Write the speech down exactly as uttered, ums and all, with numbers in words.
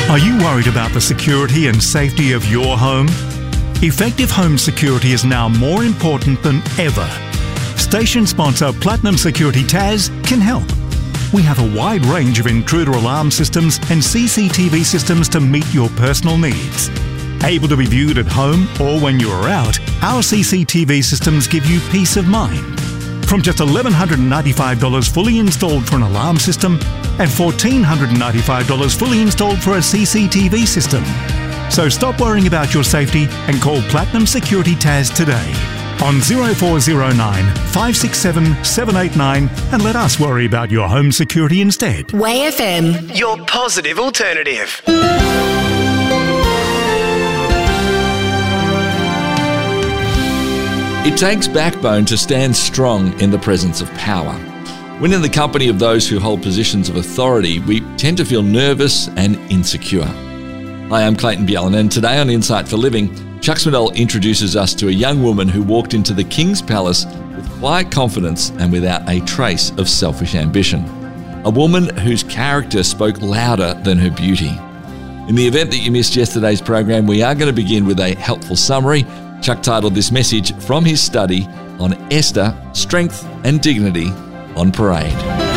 Are you worried about the security and safety of your home? Effective home security is now more important than ever. Station sponsor Platinum Security Taz can help. We have a wide range of intruder alarm systems and C C T V systems to meet your personal needs. Able to be viewed at home or when you are out, our C C T V systems give you peace of mind. From just one thousand one hundred ninety-five dollars fully installed for an alarm system and one thousand four hundred ninety-five dollars fully installed for a C C T V system. So stop worrying about your safety and call Platinum Security Taz today on zero four zero nine, five six seven, seven eight nine and let us worry about your home security instead. Way F M, your positive alternative. It takes backbone to stand strong in the presence of power. When in the company of those who hold positions of authority, we tend to feel nervous and insecure. Hi, I'm Clayton Bjelland, and today on Insight for Living, Chuck Swindoll introduces us to a young woman who walked into the King's Palace with quiet confidence and without a trace of selfish ambition. A woman whose character spoke louder than her beauty. In the event that you missed yesterday's program, we are going to begin with a helpful summary. Chuck titled this message from his study on Esther, Strength and Dignity on Parade.